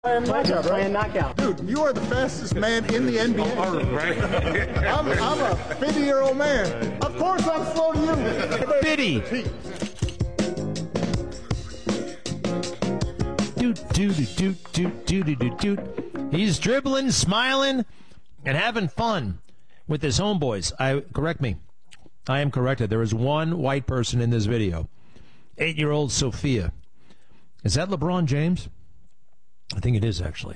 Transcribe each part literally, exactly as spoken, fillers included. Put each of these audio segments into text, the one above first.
Knockout, right? knockout. Dude, you are the fastest man in the N B A. I'm, I'm a fifty-year-old man. Of course I'm slow to you. Biddy. Doot, doot, doot, doot, doot, doot, doot. He's dribbling, smiling, and having fun with his homeboys. I correct me. I am corrected. There is one white person in this video. Eight-year-old Sophia. Is that LeBron James? I think it is, actually.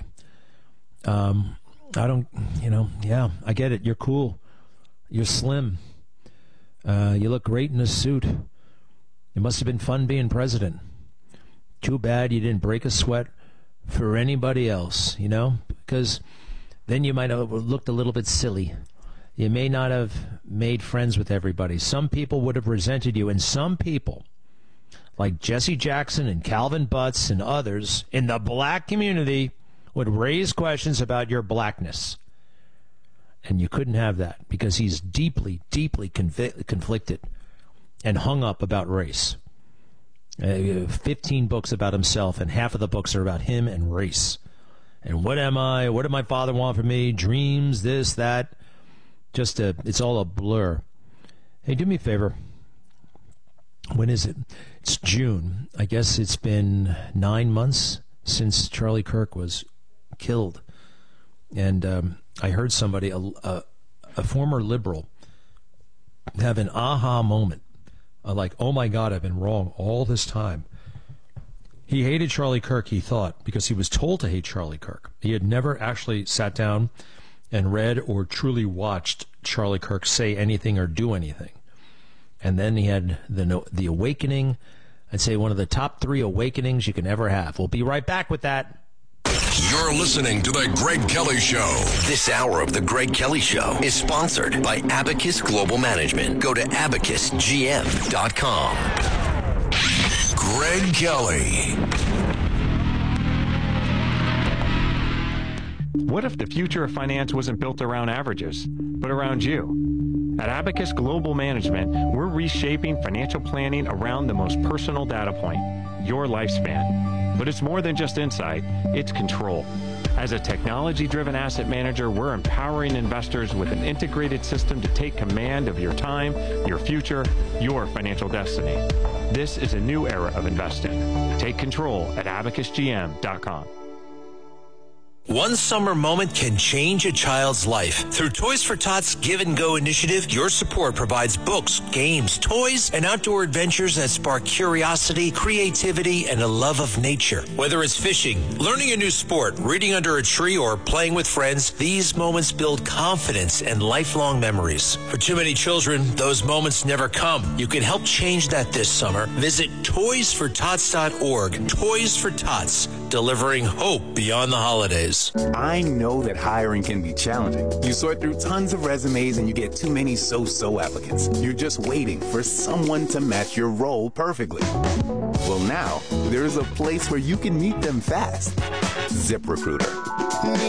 Um, I don't, you know, yeah, I get it. You're cool. You're slim. Uh, you look great in a suit. It must have been fun being president. Too bad you didn't break a sweat for anybody else, you know, because then you might have looked a little bit silly. You may not have made friends with everybody. Some people would have resented you, and some people, like Jesse Jackson and Calvin Butts and others in the black community, would raise questions about your blackness. And you couldn't have that because he's deeply, deeply conv- conflicted and hung up about race. Uh, fifteen books about himself, and half of the books are about him and race. And what am I? What did my father want from me? Dreams, this, that. Just a, it's all a blur. Hey, do me a favor. When is it? It's June. I guess it's been nine months since Charlie Kirk was killed. And um, I heard somebody, a, a, a former liberal, have an aha moment. Uh, like, oh, my God, I've been wrong all this time. He hated Charlie Kirk, he thought, because he was told to hate Charlie Kirk. He had never actually sat down and read or truly watched Charlie Kirk say anything or do anything. And then he had the the awakening. I'd say one of the top three awakenings you can ever have. We'll be right back with that. You're listening to The Greg Kelly Show. This hour of The Greg Kelly Show is sponsored by Abacus Global Management. Go to abacus g m dot com. Greg Kelly. What if the future of finance wasn't built around averages, but around you? At Abacus Global Management, we're reshaping financial planning around the most personal data point, your lifespan. But it's more than just insight, it's control. As a technology-driven asset manager, we're empowering investors with an integrated system to take command of your time, your future, your financial destiny. This is a new era of investing. Take control at abacus g m dot com. One summer moment can change a child's life. Through Toys for Tots Give and Go initiative, your support provides books, games, toys, and outdoor adventures that spark curiosity, creativity, and a love of nature. Whether it's fishing, learning a new sport, reading under a tree, or playing with friends, these moments build confidence and lifelong memories. For too many children, those moments never come. You can help change that this summer. Visit toys for tots dot org. Toys for Tots, delivering hope beyond the holidays. I know that hiring can be challenging. You sort through tons of resumes and you get too many so-so applicants. You're just waiting for someone to match your role perfectly. Well, now, there's a place where you can meet them fast. ZipRecruiter.